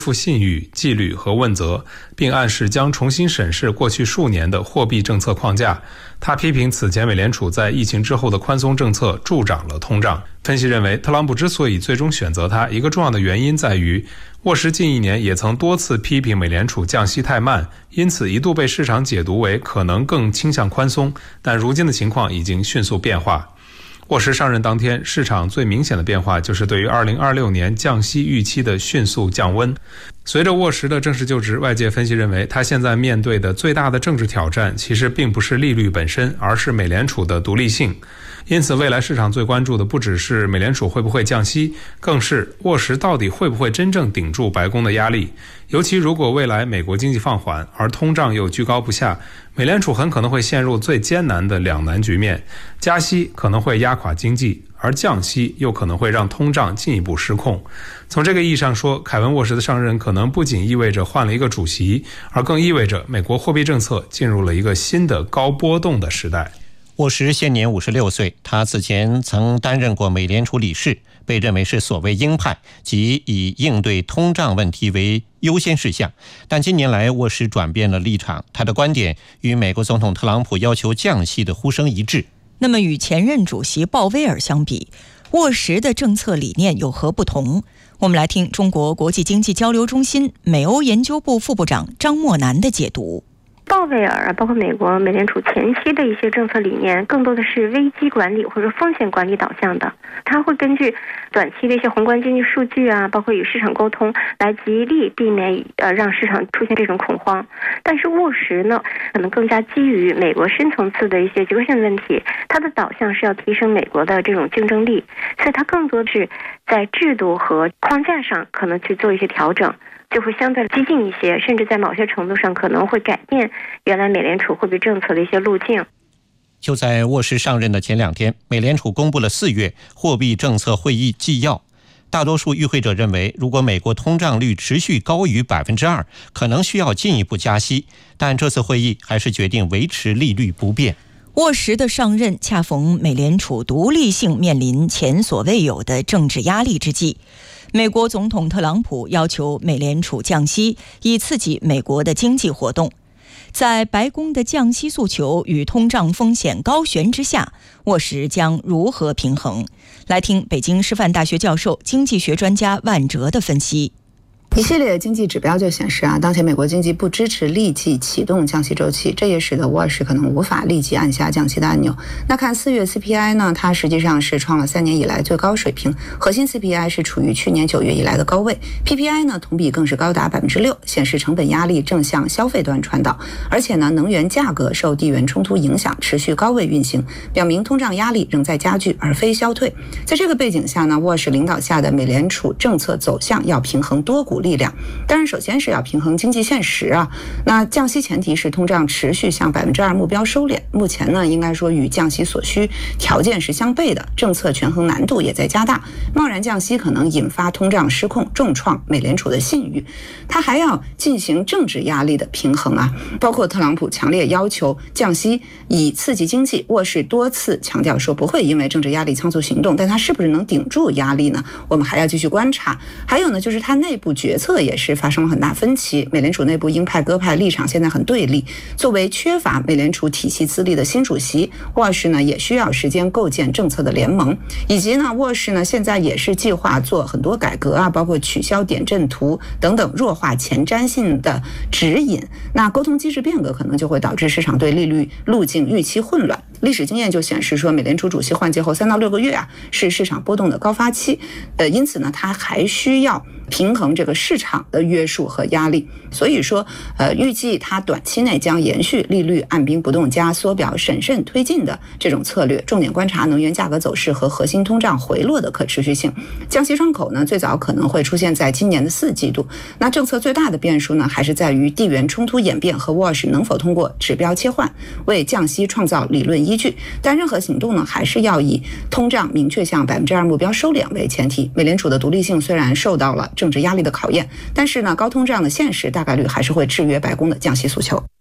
复信誉、纪律和问责，并暗示将重新审视过去数年的货币政策框架。他批评此前美联储在疫情之后的宽松政策助长了通胀。分析认为，特朗普之所以最终选择他，一个重要的原因在于，沃什近1年也曾多次批评美联储降息太慢，因此一度被市场解读为可能更倾向宽松，但如今的情况已经迅速变化。沃什上任当天，市场最明显的变化就是对于2026年降息预期的迅速降温。随着沃什的正式就职，外界分析认为，他现在面对的最大的政治挑战其实并不是利率本身，而是美联储的独立性。因此，未来市场最关注的不只是美联储会不会降息，更是沃什到底会不会真正顶住白宫的压力。尤其如果未来美国经济放缓，而通胀又居高不下，美联储很可能会陷入最艰难的两难局面：加息可能会压垮经济，而降息又可能会让通胀进一步失控。从这个意义上说，凯文·沃什的上任可能不仅意味着换了一个主席，而更意味着美国货币政策进入了一个新的高波动的时代。 沃什现年56岁，他此前曾担任过美联储理事，被认为是所谓鹰派，即以应对通胀问题为优先事项。但近年来，沃什转变了立场，他的观点与美国总统特朗普要求降息的呼声一致。 那么与前任主席鲍威尔相比，沃什的政策理念有何不同？我们来听中国国际经济交流中心美欧研究部副部长张默南的解读。 鲍威尔包括美国美联储前期的一些政策理念，更多的是危机管理或者风险管理导向的。他会根据短期的一些宏观经济数据啊，包括与市场沟通，来极力避免让市场出现这种恐慌。但是沃什呢，可能更加基于美国深层次的一些结构性问题，它的导向是要提升美国的这种竞争力，所以它更多的是在制度和框架上可能去做一些调整，就会相对激进一些，甚至在某些程度上可能会改变原来美联储货币政策的一些路径。 就在沃什上任的前2天，美联储公布了4月货币政策会议纪要。大多数与会者认为，如果美国通胀率持续高于 2%， 可能需要进一步加息，但这次会议还是决定维持利率不变。 沃什的上任恰逢美联储独立性面临前所未有的政治压力之际。美国总统特朗普要求美联储降息，以刺激美国的经济活动。在白宫的降息诉求与通胀风险高悬之下，沃什将如何平衡？来听北京师范大学教授、经济学专家万哲的分析。 一系列经济指标就显示当前美国经济不支持立即启动降息周期，这也使得沃什可能无法立即按下降息的按钮。那看4月 CPI 呢，它实际上是创了3年以来最高水平，核心 CPI 是处于去年9月以来的高位， PPI 呢同比更是高达 6%， 显示成本压力正向消费端传导，而且呢能源价格受地缘冲突影响持续高位运行，表明通胀压力仍在加剧而非消退。在这个背景下呢，沃什领导下的美联储政策走向要平衡多股力量，当然首先是要平衡经济现实那降息前提是通胀持续向 2% 目标收敛，目前呢应该说与降息所需条件是相悖的，政策权衡难度也在加大，贸然降息可能引发通胀失控，重创美联储的信誉。它还要进行政治压力的平衡包括特朗普强烈要求降息以刺激经济，沃什多次强调说不会因为政治压力仓促行动，但他是不是能顶住压力呢？我们还要继续观察。还有呢，就是他内部决策也是发生了很大分歧，美联储内部鹰派鸽派立场现在很对立。作为缺乏美联储体系资历的新主席，沃什呢也需要时间构建政策的联盟，以及呢沃什呢现在也是计划做很多改革包括取消点阵图等等，弱化前瞻性的指引。那沟通机制变革可能就会导致市场对利率路径预期混乱。历史经验就显示说，美联储主席换届后3到6个月是市场波动的高发期，因此呢，它还需要平衡这个市场的约束和压力。所以说，预计它短期内将延续利率按兵不动加缩表审慎推进的这种策略，重点观察能源价格走势和核心通胀回落的可持续性。降息窗口呢，最早可能会出现在今年的4季度。那政策最大的变数呢，还是在于地缘冲突演变和沃什能否通过指标切换为降息创造理论依据。但任何行动呢，还是要以通胀明确向 2% 目标收敛为前提。美联储的独立性虽然受到了政治压力的考验，但是呢，高通胀的现实大概率还是会制约白宫的降息诉求。